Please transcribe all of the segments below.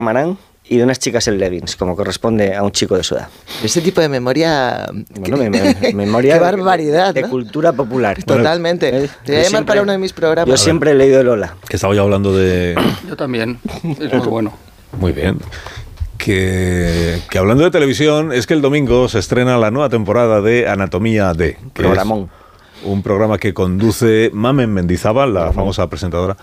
Marán y de unas chicas en leggings, como corresponde a un chico de su edad. Ese tipo de memoria... Bueno, memoria qué barbaridad, de ¿no? cultura popular. Totalmente. Te voy a llamar para uno de mis programas. Yo siempre he leído de Lola. Que estaba yo hablando de... Yo también. Es muy bueno. Muy bien. Que hablando de televisión, es que el domingo se estrena la nueva temporada de Anatomía D. Programón. Un programa que conduce Mamen Mendizábal, la famosa presentadora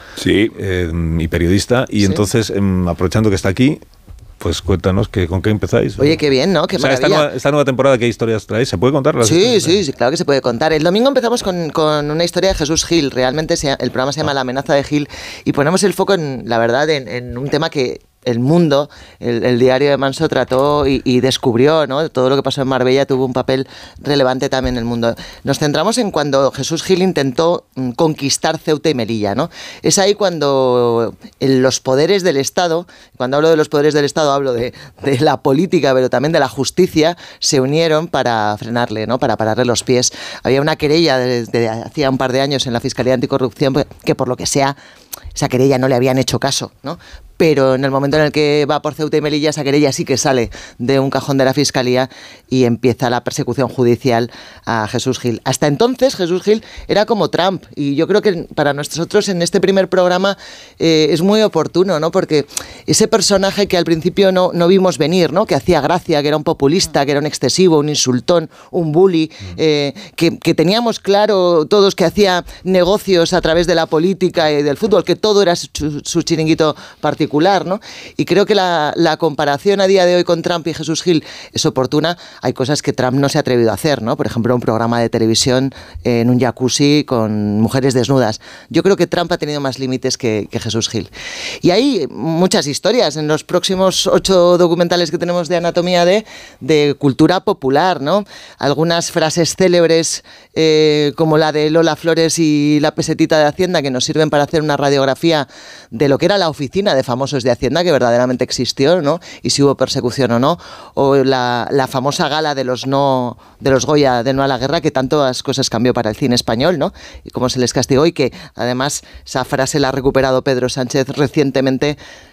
y periodista. Y entonces, aprovechando que está aquí, pues cuéntanos con qué empezáis. Oye, qué bien, ¿no? Qué maravilla. Esta nueva temporada, ¿qué historias traéis? ¿Se puede contar? Sí, claro que se puede contar. El domingo empezamos con una historia de Jesús Gil. Realmente el programa se llama La amenaza de Gil y ponemos el foco, la verdad, en un tema que El Mundo, el diario de Manso, trató y descubrió, ¿no? Todo lo que pasó en Marbella tuvo un papel relevante también en El Mundo. Nos centramos en cuando Jesús Gil intentó conquistar Ceuta y Melilla, ¿no? Es ahí cuando los poderes del Estado, cuando hablo de los poderes del Estado hablo de la política, pero también de la justicia, se unieron para frenarle, ¿no? Para pararle los pies. Había una querella desde hacía un par de años en la Fiscalía Anticorrupción que por lo que sea, esa querella no le habían hecho caso, ¿no? Pero en el momento en el que va por Ceuta y Melilla, esa querella sí que sale de un cajón de la Fiscalía y empieza la persecución judicial a Jesús Gil. Hasta entonces Jesús Gil era como Trump y yo creo que para nosotros en este primer programa es muy oportuno, ¿no? Porque ese personaje que al principio no vimos venir, ¿no? Que hacía gracia, que era un populista, que era un excesivo, un insultón, un bully, que teníamos claro todos que hacía negocios a través de la política y del fútbol, que todo era su chiringuito particular, ¿no? Y creo que la comparación a día de hoy con Trump y Jesús Gil es oportuna. Hay cosas que Trump no se ha atrevido a hacer, ¿no? Por ejemplo, un programa de televisión en un jacuzzi con mujeres desnudas. Yo creo que Trump ha tenido más límites que Jesús Gil. Y hay muchas historias en los próximos 8 documentales que tenemos de Anatomía de cultura popular, ¿no? Algunas frases célebres como la de Lola Flores y la pesetita de Hacienda, que nos sirven para hacer una radiografía de lo que era la oficina de famosos de Hacienda, que verdaderamente existió, ¿no? Y si hubo persecución o no, o la famosa gala de los Goya de No a la Guerra, que tantas cosas cambió para el cine español, ¿no? Y cómo se les castigó y que además esa frase la ha recuperado Pedro Sánchez recientemente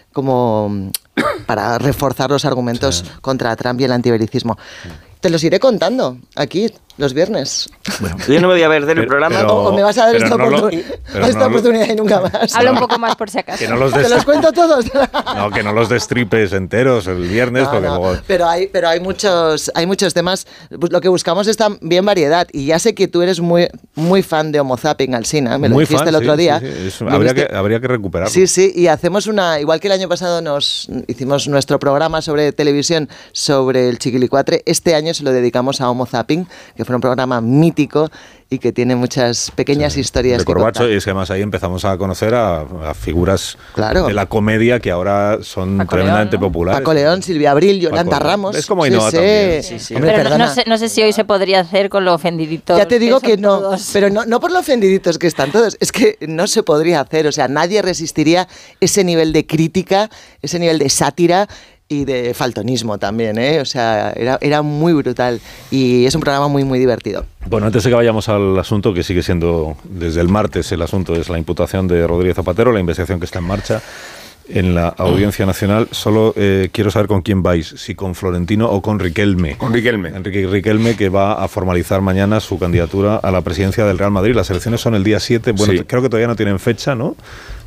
como para reforzar los argumentos contra Trump y el antibelicismo. Te los iré contando aquí los viernes. Bueno, yo no me voy a perder el programa. O me vas a dar esta oportunidad y nunca más. Habla un poco más por si acaso. Que ¿Te los cuento todos? No, que no los destripes enteros el viernes. Porque luego... Pero hay muchos temas. Pues lo que buscamos es también variedad. Y ya sé que tú eres muy fan de Homo Zapping, Alsina. Me lo dijiste el otro día. Sí. Habría que recuperarlo. Sí. Y hacemos igual que el año pasado nos hicimos nuestro programa sobre televisión sobre el Chiquilicuatre. Este año se lo dedicamos a Homo Zapping, que fue un programa mítico y que tiene muchas pequeñas historias de que Corbacho, contar. y es que además ahí empezamos a conocer a figuras de la comedia que ahora son Paco tremendamente León, ¿no? populares. Paco León, Silvia Abril, Yolanda Ramos. Es como Ainhoa también. Sí. Hombre, pero no sé si hoy se podría hacer con lo ofendiditos. Ya te digo que no, todos. pero no por lo ofendiditos que están todos, es que no se podría hacer, o sea, nadie resistiría ese nivel de crítica, ese nivel de sátira y de faltonismo también, ¿eh? O sea, era muy brutal y es un programa muy divertido. Bueno, antes de que vayamos al asunto, que sigue siendo desde el martes el asunto, es la imputación de Rodríguez Zapatero, la investigación que está en marcha en la Audiencia Nacional. Solo quiero saber con quién vais, si con Florentino o con Riquelme. Con Riquelme. Enrique Riquelme, que va a formalizar mañana su candidatura a la presidencia del Real Madrid. Las elecciones son el día 7. Bueno, sí. Creo que todavía no tienen fecha, ¿no?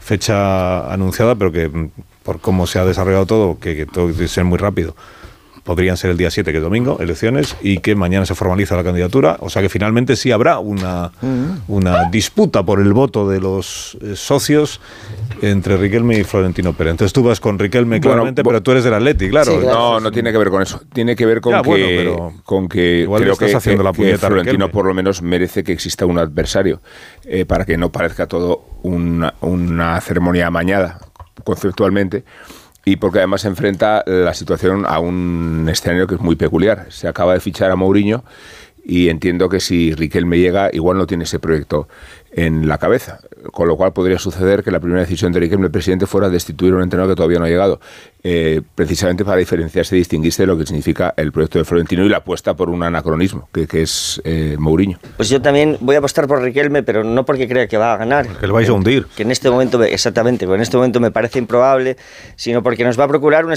Fecha anunciada, pero que por cómo se ha desarrollado todo, que todo tiene que ser muy rápido, podrían ser el día 7, que es domingo, elecciones, y que mañana se formaliza la candidatura. O sea que finalmente sí habrá una disputa por el voto de los socios entre Riquelme y Florentino Pérez. Entonces tú vas con Riquelme claramente, pero tú eres del Atleti, claro. Sí, claro. No tiene que ver con eso. Tiene que ver con que igual creo estás haciendo la puñeta a Florentino Riquelme. por lo menos merece que exista un adversario para que no parezca todo una ceremonia amañada conceptualmente. Y porque además se enfrenta la situación a un escenario que es muy peculiar. Se acaba de fichar a Mourinho y entiendo que si Riquelme llega, igual no tiene ese proyecto en la cabeza. Con lo cual podría suceder que la primera decisión de Riquelme, el presidente, fuera destituir a un entrenador que todavía no ha llegado. Precisamente para diferenciarse y distinguirse de lo que significa el proyecto de Florentino y la apuesta por un anacronismo, que es Mourinho. Pues yo también voy a apostar por Riquelme, pero no porque crea que va a ganar. Que le vais a hundir. Que en este momento, exactamente, porque en este momento me parece improbable, sino porque nos va a procurar una